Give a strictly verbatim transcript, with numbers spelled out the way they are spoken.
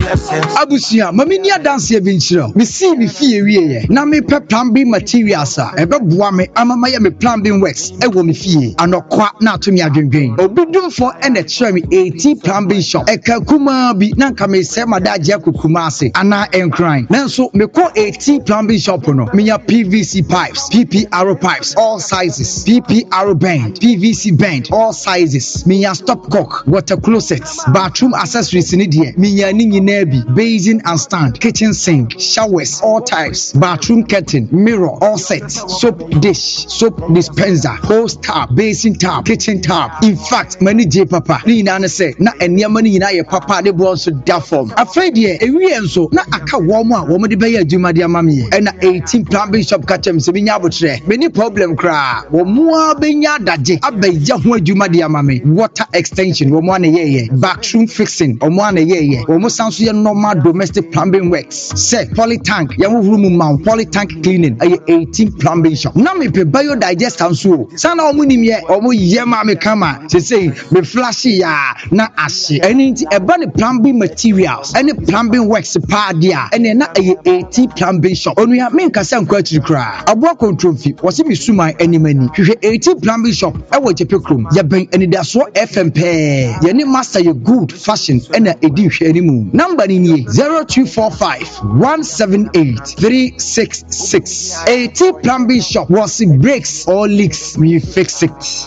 Abusia, Mamini dance eventual. Me see me fear ye. Na me pe plan B materials. Ebe boa me ama ma me plan B works. E wo me fie. Anokwa na to me adwendwen. Obidum for ene kyerɛ me eighty plan B shop. E ka kuma bi na nka me se madaje akukuma ase. Ana enkran. Nanso me ko eighty plan B shop no. Me ya P V C pipes, P P R pipes, all sizes. P P R bend, P V C bend, all sizes. Me ya stopcock, water closets, bathroom accessories in it. Me ya ni nyina bi. Basin and stand, kitchen sink, showers, all types, bathroom curtain, mirror, all sets, soap dish, soap dispenser, hose tap, basin tap, kitchen tap. In fact, many J papa, ni na say na enya mani na ye papa de bo so da form. Afraid ye ewi enso na aka wo mo a wo mo de be ya adwuma de amame ye. Na eighteen plan bishop kachem se binya abotre. Many problem kra. Wo mo a benya daje abeja ho adwuma de amame. Water extension wo mo na ye ye. Bathroom fixing wo mo na ye ye. Wo mo sanso ye normal domestic plumbing works. Say poly tank, yamu room mount poly tank cleaning. Aye eighteen plumbing shop. Na me pe biodigest and so. Sana omu nim ye omu ye ma me kama. Se say me flashy ya na ashe. Any eba ne plumbing materials. Any plumbing works pa dia. Any na aye eighteen plumbing shop. Onu ya me nkasa nkwa chiri kra. Abo control fee. Wasi me suma any many. Hwe eighteen plumbing shop. Ewo jepe krom. Ya ben any da so F M P. Ye ni master ye good fashion. Ena edi hwe ani mu. Number ni zero two four five one seven eight three six six. eighty plumbing shop was it breaks or leaks, we fix it.